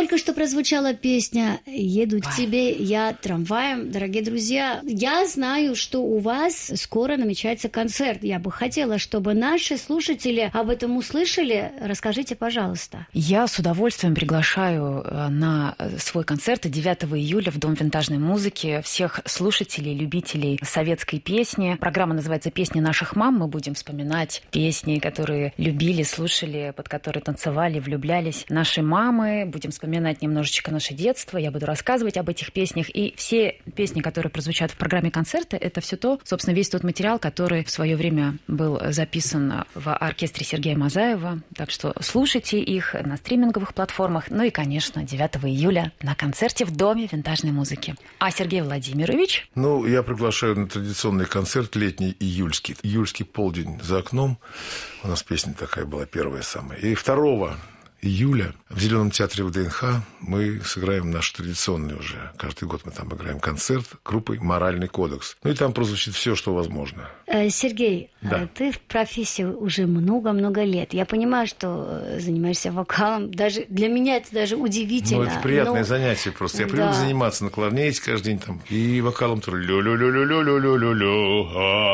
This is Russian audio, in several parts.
Только что прозвучала песня «Еду к тебе, я трамваем». Дорогие друзья, я знаю, что у вас скоро намечается концерт. Я бы хотела, чтобы наши слушатели об этом услышали. Расскажите, пожалуйста. Я с удовольствием приглашаю на свой концерт 9 июля в Дом винтажной музыки всех слушателей, любителей советской песни. Программа называется «Песни наших мам». Мы будем вспоминать песни, которые любили, слушали, под которые танцевали, влюблялись наши мамы. Будем вспоминать немножечко наше детство. Я буду рассказывать об этих песнях. И все песни, которые прозвучат в программе концерта, это все то, собственно, весь тот материал, который в свое время был записан в оркестре Сергея Мазаева. Так что слушайте их на стриминговых платформах. Ну и, конечно, 9 июля на концерте в Доме винтажной музыки. А Сергей Владимирович? Ну, я приглашаю на традиционный концерт летний июльский. Июльский полдень за окном. У нас песня такая была первая самая. И 2 июля в Зеленом театре ВДНХ мы сыграем наш традиционный уже. Каждый год мы там играем концерт группой «Моральный кодекс». Ну и там прозвучит все, что возможно. Сергей, да. Ты в профессии уже много-много лет. Я понимаю, что занимаешься вокалом. Даже для меня это даже удивительно. Ну, это приятное занятие просто. Я привык заниматься на кларнете каждый день там. И вокалом тоже лю-лю-лю-лю-лю-лю-лю-лю.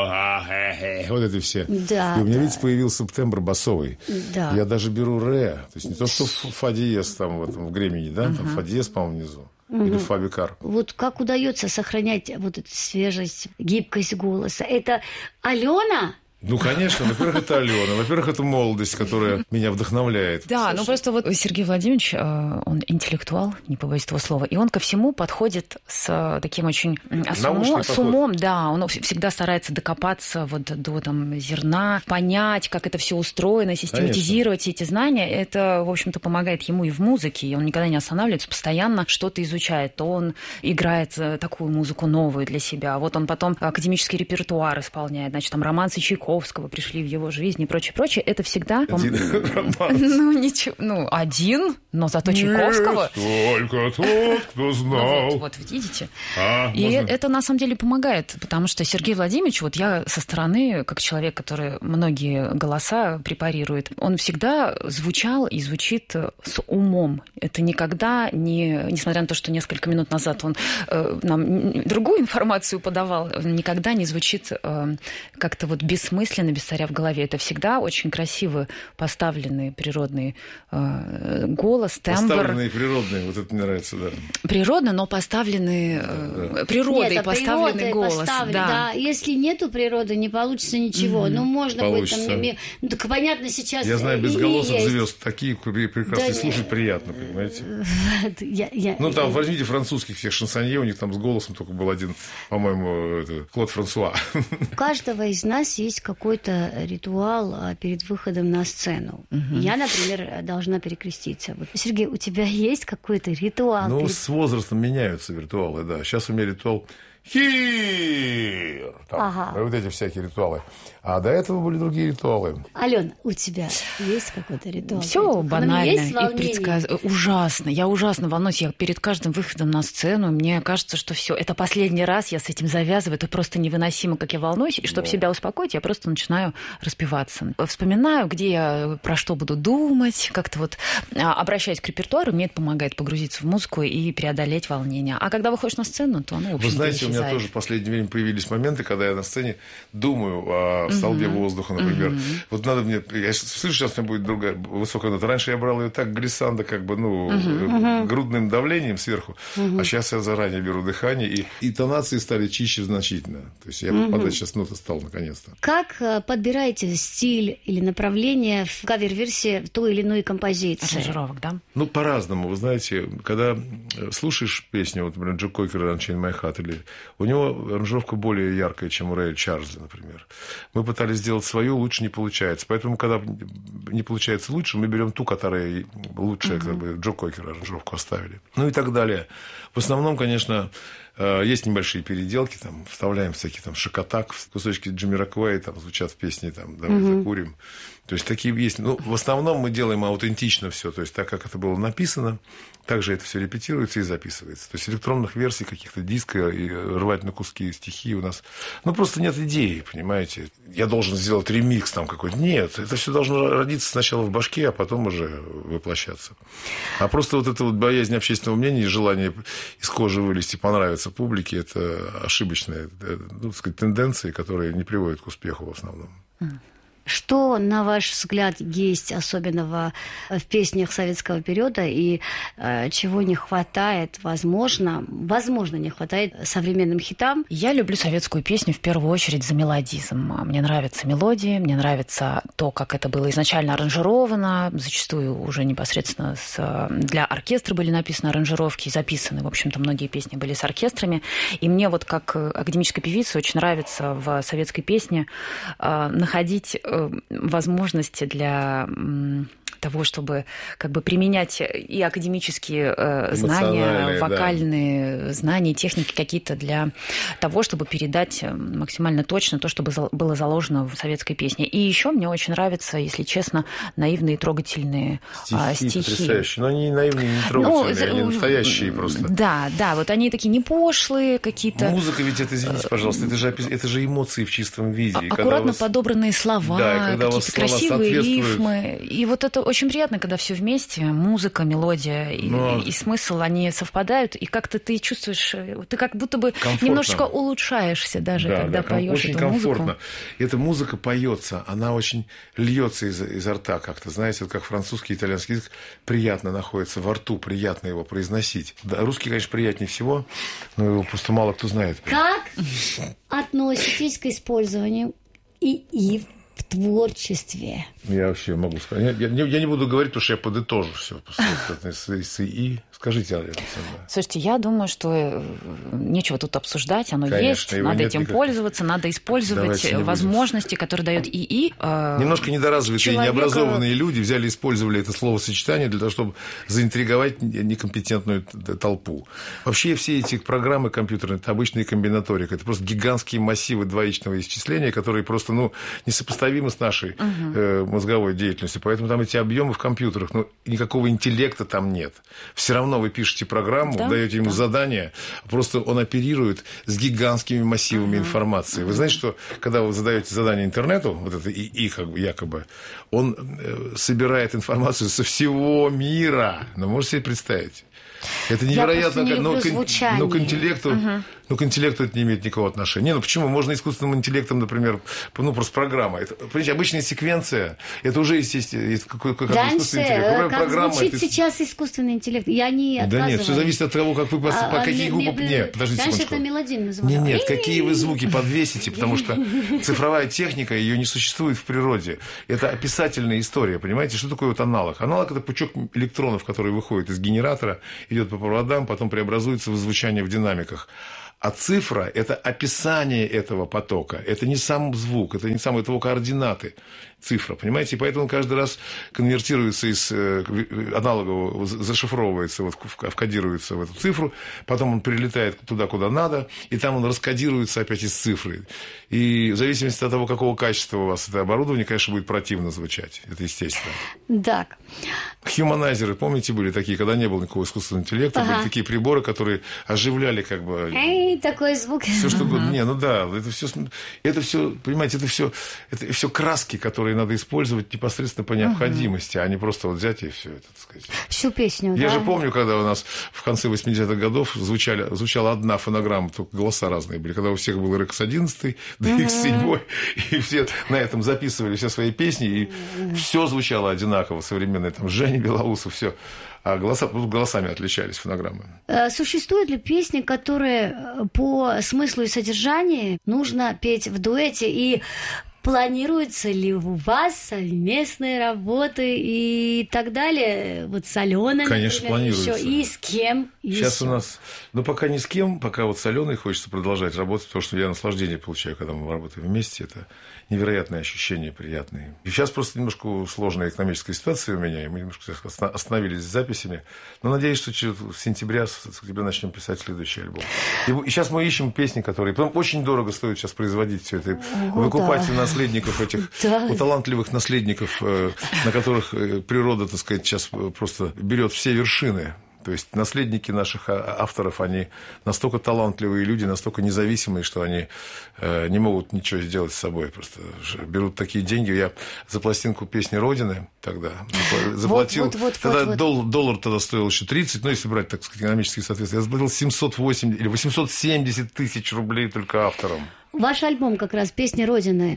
Вот это все. Да, и у меня, видите, появился тембр басовый. Да. Я даже беру ре. То есть не то, что фа диез там в Гремени, да? Там фа диез, по-моему, внизу. Или фа бикар. Вот как удается сохранять вот эту свежесть, гибкость голоса? Это Алена? Ну, конечно. Во-первых, это Алена. Во-первых, это молодость, которая меня вдохновляет. Да, слушай. Ну просто вот Сергей Владимирович, он интеллектуал, не побоюсь этого слова, и он ко всему подходит с таким очень с умом, да, он всегда старается докопаться вот до там зерна, понять, как это все устроено, систематизировать эти знания. Это, в общем-то, помогает ему и в музыке, и он никогда не останавливается, постоянно что-то изучает. То он играет такую музыку новую для себя, вот он потом академический репертуар исполняет, значит, там романсы Чайковского пришли в его жизнь и прочее. Это всегда... Один романс. Ну, ничего. Ну, один, но зато Чайковского... Только тот, кто знал. Ну, вот видите. И это, на самом деле, помогает, потому что Сергей Владимирович, вот я со стороны, как человек, который многие голоса препарирует, он всегда звучал и звучит с умом. Это никогда не... Несмотря на то, что несколько минут назад он нам другую информацию подавал, никогда не звучит как-то вот бессмысленно, без царя в голове. Это всегда очень красиво поставленный природный голос, тембр. Поставленный природный, вот это мне нравится, да. Природно, но поставленный природой. Нет, поставленный голос. Да. Если нету природы, не получится ничего. Ну, можно получится. Быть там... Ну, так понятно, сейчас... Я знаю, безголосых звезд такие прекрасные, слушать приятно, понимаете? Ну, там, возьмите французских всех шансонье, у них там с голосом только был один, по-моему, Клод Франсуа. У каждого из нас есть какой-то ритуал перед выходом на сцену. Я, например, должна перекреститься. Вот, Сергей, у тебя есть какой-то ритуал? Ну, с возрастом меняются ритуалы, да. Сейчас у меня ритуал «Хир!» Вот эти всякие ритуалы. А до этого были другие ритуалы. Алён, у тебя есть какой-то ритуал? Все банально и ужасно. Я ужасно волнуюсь. Я перед каждым выходом на сцену, мне кажется, что все. Это последний раз я с этим завязываю. Это просто невыносимо, как я волнуюсь. И чтобы себя успокоить, я просто начинаю распеваться. Вспоминаю, где я про что буду думать. Как-то вот обращаясь к репертуару, мне это помогает погрузиться в музыку и преодолеть волнение. А когда выходишь на сцену, то оно, в общем-то, Вы знаете, у меня тоже в последнее время появились моменты, когда я на сцене думаю о столбе воздуха, например. Вот надо мне... Я слышу, сейчас у меня будет другая высокая нота. Раньше я брал ее так глиссандо, как бы, грудным давлением сверху. А сейчас я заранее беру дыхание. И тонации стали чище значительно. То есть я попадать сейчас ноты стал наконец-то. Как подбираете стиль или направление в кавер-версии той или иной композиции? Аранжировок, да? Ну, по-разному. Вы знаете, когда слушаешь песню, вот, например, Джо Кокера «Unchain My Heart», или у него аранжировка более яркая, чем у Рэя Чарльза, например. Мы пытались сделать свою, лучше не получается. Поэтому, когда не получается лучше, мы берем ту, которая лучшая, как бы Джо Кокера аранжировку оставили. Ну и так далее. В основном, конечно, Есть небольшие переделки, там, вставляем всякие там шокотак, кусочки Джамироквай там звучат в песне, там, давай закурим. То есть такие есть. Ну, в основном мы делаем аутентично все, то есть так, как это было написано, также это все репетируется и записывается. То есть электронных версий, каких-то диска и рвать на куски стихи у нас, ну, просто нет идеи, понимаете. Я должен сделать ремикс там какой-то. Нет, это все должно родиться сначала в башке, а потом уже воплощаться. А просто вот эта вот боязнь общественного мнения и желание из кожи вылезти, понравиться публике, это ошибочные, ну, так сказать, тенденции, которые не приводят к успеху в основном. Что, на ваш взгляд, есть особенного в песнях советского периода и чего не хватает, возможно, не хватает современным хитам? Я люблю советскую песню в первую очередь за мелодизм. Мне нравятся мелодии, мне нравится то, как это было изначально аранжировано. Зачастую уже непосредственно для оркестра были написаны аранжировки, записаны, в общем-то, многие песни были с оркестрами. И мне вот как академической певице очень нравится в советской песне находить возможности для того, чтобы как бы применять и академические знания, вокальные знания, техники какие-то для того, чтобы передать максимально точно то, что было заложено в советской песне. И еще мне очень нравятся, если честно, наивные и трогательные стихи. Потрясающие. Но они не наивные, не трогательные, они настоящие просто. Да, вот они такие не пошлые какие-то. Музыка ведь это, извините, пожалуйста, это же эмоции в чистом виде. Аккуратно подобранные слова, какие-то красивые рифмы. И вот это очень приятно, когда все вместе, музыка, мелодия и смысл, они совпадают, и как-то ты чувствуешь, ты как будто бы комфортно. Немножечко улучшаешься даже, когда поешь эту музыку. Очень комфортно. Эта музыка поется, она очень льется изо рта как-то, знаете, вот как французский, итальянский язык приятно находится во рту, приятно его произносить. Да, русский, конечно, приятнее всего, но его просто мало кто знает. Как относитесь к использованию ИИ в творчестве? Я вообще могу сказать. Я не буду говорить, потому что я подытожу все. И скажите, Александра. Слушайте, я думаю, что нечего тут обсуждать. Оно конечно, есть, надо этим пользоваться, надо использовать возможности, которые дает ИИ. Немножко недоразвитые, необразованные люди взяли и использовали это словосочетание для того, чтобы заинтриговать некомпетентную толпу. Вообще все эти программы компьютерные, это обычные комбинаторика. Это просто гигантские массивы двоичного исчисления, которые просто несопоставимы с нашей мозговой деятельностью. Поэтому там эти объемы в компьютерах, но никакого интеллекта там нет. Все равно вы пишете программу, даете ему задание, просто он оперирует с гигантскими массивами информации. Вы знаете, что когда вы задаете задание интернету, вот это ИИ как бы, якобы, он собирает информацию со всего мира. Ну, можете себе представить? Это невероятно, но к интеллекту это не имеет никакого отношения. Почему? Можно искусственным интеллектом, например, просто программа. Это, понимаете, обычная секвенция, это уже, естественно, какой-то искусственный интеллект. Как звучит сейчас искусственный интеллект? Я не отказываюсь. Да нет, все зависит от того, как вы по какие губы... Нет, подождите секундочку. Раньше это мелодин называлось. Нет, какие вы звуки подвесите, потому что цифровая техника, ее не существует в природе. Это описательная история, понимаете? Что такое вот аналог? Аналог – это пучок электронов, который выходит из генератора, идет по проводам, потом преобразуется в звучание в динамиках. А цифра – это описание этого потока. Это не сам звук, это не сам его координаты. Цифра, понимаете? И поэтому он каждый раз конвертируется из аналогового, зашифровывается, вкодируется в эту цифру, потом он прилетает туда, куда надо, и там он раскодируется опять из цифры. И в зависимости от того, какого качества у вас это оборудование, конечно, будет противно звучать. Это естественно. Так. Хьюманайзеры, помните, были такие, когда не было никакого искусственного интеллекта, были такие приборы, которые оживляли как бы... такой звук. Все что угодно. Это все, понимаете, это все краски, которые надо использовать непосредственно по необходимости, а не просто вот взять и все это, так сказать. Всю песню, Я же помню, когда у нас в конце 80-х годов звучала одна фонограмма, только голоса разные были, когда у всех был RX-11, DX-7, и все на этом записывали все свои песни, и все звучало одинаково, современное, там, Женя Белоусов, все. А голосами отличались фонограммы. Существуют ли песни, которые по смыслу и содержанию нужно петь в дуэте? И Планируются ли у вас совместные работы и так далее? Вот с Аленой, конечно, например, планируется. еще. И с кем? Сейчас еще? у нас, пока ни с кем, пока вот с Аленой хочется продолжать работать, потому что я наслаждение получаю, когда мы работаем вместе. Это невероятные ощущения, приятные. И сейчас просто немножко сложная экономическая ситуация у меня, и мы немножко остановились с записями. Но надеюсь, что в сентябре начнем писать следующий альбом. И сейчас мы ищем песни, которые... Потом очень дорого стоит сейчас производить все это. Выкупать у наследников этих, у талантливых наследников, на которых природа, так сказать, сейчас просто берет все вершины. То есть наследники наших авторов, они настолько талантливые люди, настолько независимые, что они не могут ничего сделать с собой. Просто берут такие деньги. Я за пластинку песни «Родины» тогда заплатил. Тогда доллар тогда стоил еще 30, если брать, так сказать, экономические соответствия. Я заплатил 780 или 870 тысяч рублей только авторам. Ваш альбом как раз «Песни Родины»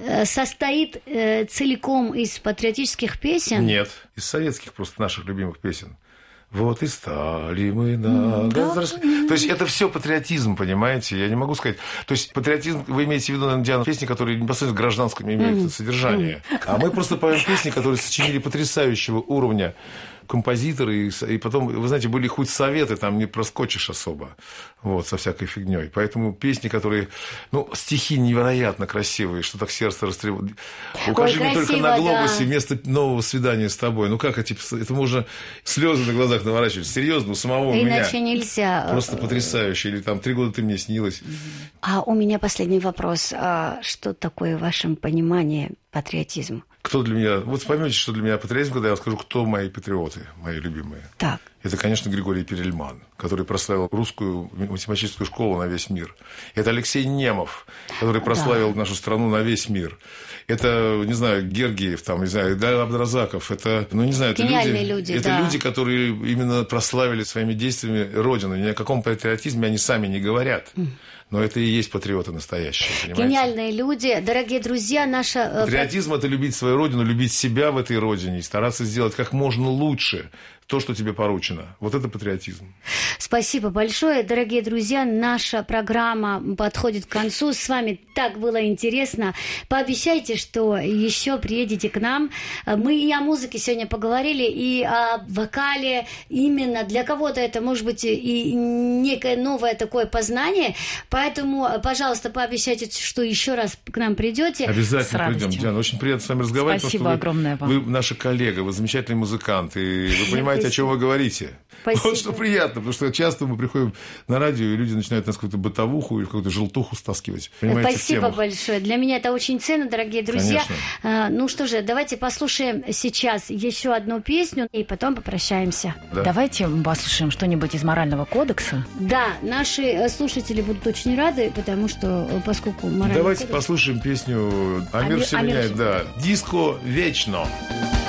состоит целиком из патриотических песен? Нет, из советских просто наших любимых песен. Вот и стали мы на... То есть это все патриотизм, понимаете? Я не могу сказать... То есть патриотизм, вы имеете в виду, наверное, Диана, песни, которые непосредственно гражданское имеют содержание. А мы просто поем песни, которые сочинили потрясающего уровня композиторы, и потом, вы знаете, были хоть советы, там не проскочишь особо, вот, со всякой фигней. Поэтому песни, которые, стихи невероятно красивые, что так сердце растревожит. Укажи мне только на глобусе место нового свидания с тобой. Как это можно слезы на глазах наворачивать? Серьезно, у самого меня. Иначе нельзя. Просто потрясающе. Или там 3 года ты мне снилась. А у меня последний вопрос. Что такое в вашем понимании патриотизм? Кто для меня... Вот поймете, что для меня патриотизм, когда я скажу, кто мои патриоты, мои любимые. Так. Это, конечно, Григорий Перельман, который прославил русскую математическую школу на весь мир. Это Алексей Немов, который прославил нашу страну на весь мир. Это, не знаю, Гергиев, там, не знаю, Абдразаков. Это, это люди. Это люди, которые именно прославили своими действиями Родину. Ни о каком патриотизме они сами не говорят. Но это и есть патриоты настоящие, понимаете? Гениальные люди. Дорогие друзья, наша... Патриотизм – это любить свою родину, любить себя в этой родине и стараться сделать как можно лучше то, что тебе поручено. Вот это патриотизм. Спасибо большое. Дорогие друзья, наша программа подходит к концу. С вами так было интересно. Пообещайте, что еще приедете к нам. Мы и о музыке сегодня поговорили, и о вокале. Именно для кого-то это может быть и некое новое такое познание. Поэтому, пожалуйста, пообещайте, что еще раз к нам придете. Обязательно придем, Диана. Очень приятно с вами разговаривать. Спасибо огромное вам. Вы наша коллега, вы замечательный музыкант, и вы понимаете, о чем вы говорите. Спасибо. Вот что приятно, потому что часто мы приходим на радио, и люди начинают нас какую-то бытовуху или какую-то желтуху стаскивать. Понимаете, спасибо большое. Для меня это очень ценно, дорогие друзья. Ну что же, давайте послушаем сейчас еще одну песню, и потом попрощаемся. Да. Давайте послушаем что-нибудь из «Морального кодекса». Да, наши слушатели будут очень рады, потому что, поскольку «Моральный Давайте кодекс... послушаем песню «А мир все меняет». Да. «Диско вечно».